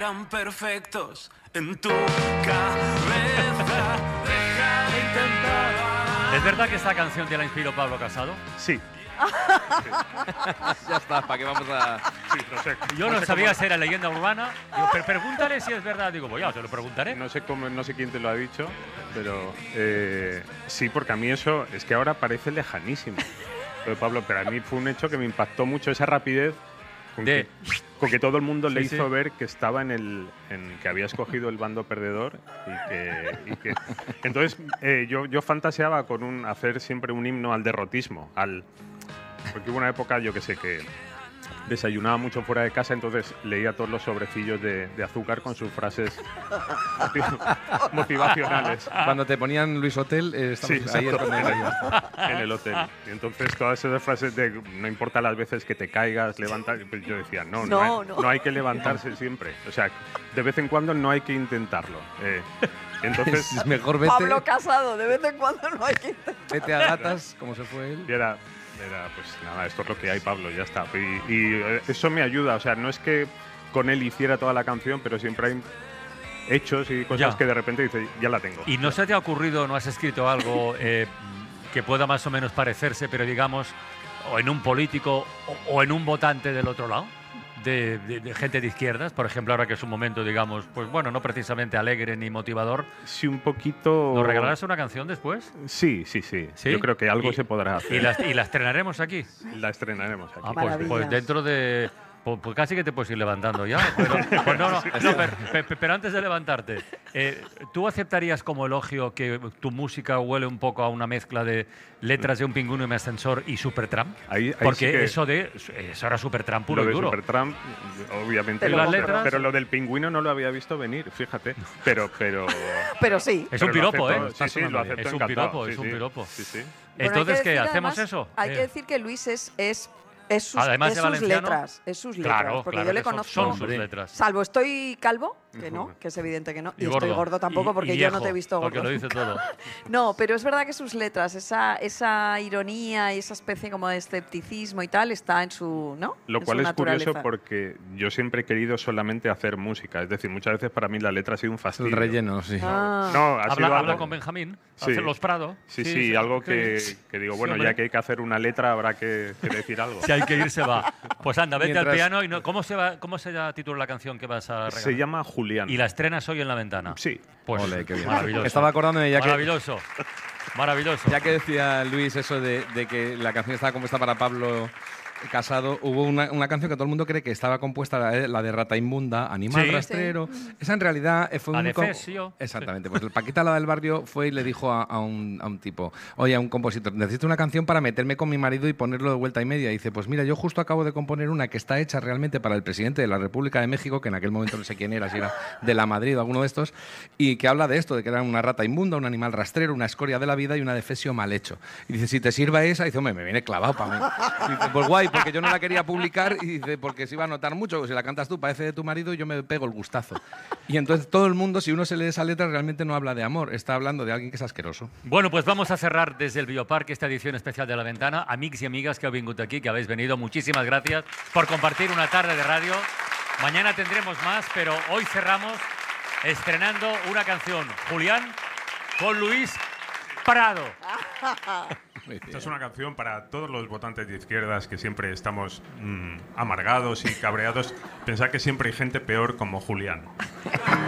tan perfectos en tu cabeza. Deja de intentar. ¿Es verdad que esta canción te la inspiró Pablo Casado? Sí. Ya está, ¿para qué vamos a...? Sí, no sé. Yo no sabía si era leyenda urbana. Digo, pero pregúntale si es verdad. Digo, pues ya, te lo preguntaré. No sé quién te lo ha dicho, pero sí, porque a mí eso es que ahora parece lejanísimo. Pero, Pablo, pero a mí fue un hecho que me impactó mucho esa rapidez con que todo el mundo le hizo ver que estaba que había escogido el bando perdedor y que entonces yo fantaseaba con hacer siempre un himno al derrotismo, porque hubo una época, yo que sé, que desayunaba mucho fuera de casa, entonces leía todos los sobrecillos de azúcar con sus frases motivacionales. Cuando te ponían Luis Hotel, estabas ahí en el hotel. Y entonces todas esas frases de no importa las veces que te caigas, levanta, pues yo decía, no hay que levantarse siempre. O sea, de vez en cuando no hay que intentarlo. Entonces, es mejor vete... Pablo Casado, de vez en cuando no hay que intentarlo. Vete a gatas, como se fue él. Y era, pues nada, esto es lo que hay, Pablo, ya está. Y eso me ayuda, o sea, no es que con él hiciera toda la canción, pero siempre hay hechos y cosas que de repente dices, ya la tengo. ¿Y no se te ha ocurrido, no has escrito algo que pueda más o menos parecerse, pero digamos, o en un político o en un votante del otro lado? De gente de izquierdas, por ejemplo, ahora que es un momento, digamos, pues bueno, no precisamente alegre ni motivador. Sí, un poquito... ¿Nos regalarás una canción después? Sí. Yo creo que algo se podrá hacer. ¿Y la estrenaremos aquí? La estrenaremos aquí. Pues dentro de... Pues casi que te puedes ir levantando ya. Pero antes de levantarte, ¿tú aceptarías como elogio que tu música huele un poco a una mezcla de letras de Un pingüino y un ascensor y Supertramp? Porque sí eso era Supertramp puro y duro. Lo de Supertramp, obviamente, pero lo del pingüino no lo había visto venir, fíjate. Pero sí. Es un piropo, ¿eh? Sí, lo acepto encantado. Es un piropo. Sí. Entonces, ¿qué? Además, ¿Hacemos eso? Hay que decir que Luis es sus letras, Claro, porque yo le conozco. Son sus letras. Salvo estoy calvo, que no, que es evidente que no, y estoy gordo tampoco porque yo no te he visto gordo. Porque lo dice todo. No, pero es verdad que sus letras, esa ironía y esa especie como de escepticismo y tal está en su, ¿no? Lo cual es curioso porque yo siempre he querido solamente hacer música, es decir, muchas veces para mí la letra ha sido un fastidio. El relleno, sí. Habla con Benjamín, hacer los Prado. Sí, algo que digo, bueno, ya que hay que hacer una letra habrá que decir algo. Si hay que ir, se va. Pues anda, vete al piano y ¿cómo se titula la canción que vas a regalar? Se llama Julián. ¿Y la estrenas hoy en La Ventana? Sí. Pues ole, qué bien. Maravilloso. Estaba acordándome ya Maravilloso. Ya que decía Luis eso de que la canción estaba compuesta para Pablo Casado, hubo una canción que todo el mundo cree que estaba compuesta, la de Rata Inmunda, Animal Rastrero. Esa en realidad fue un... Exactamente. Pues el Paquita, la del barrio, fue y le dijo a un tipo, oye, a un compositor, necesito una canción para meterme con mi marido y ponerlo de vuelta y media. Y dice, pues mira, yo justo acabo de componer una que está hecha realmente para el presidente de la República de México, que en aquel momento no sé quién era, si era de la Madrid o alguno de estos, y que habla de esto, de que era una rata inmunda, un animal rastrero, una escoria de la vida y un adefesio mal hecho. Y dice, si te sirva esa, dice, hombre, me viene clavado para mí. Y dice, pues guay, porque yo no la quería publicar, y dice, porque se iba a notar mucho, si la cantas tú parece de tu marido y yo me pego el gustazo. Y entonces todo el mundo, si uno se lee esa letra, realmente no habla de amor, está hablando de alguien que es asqueroso. Bueno, pues vamos a cerrar desde el Biopark esta edición especial de La Ventana. Amics y amigas que heu vingut aquí, que habéis venido, muchísimas gracias por compartir una tarde de radio. Mañana tendremos más, pero hoy cerramos estrenando una canción, Julián, con Luis Prado. Esta es una canción para todos los votantes de izquierdas que siempre estamos amargados y cabreados. Pensad que siempre hay gente peor como Julián.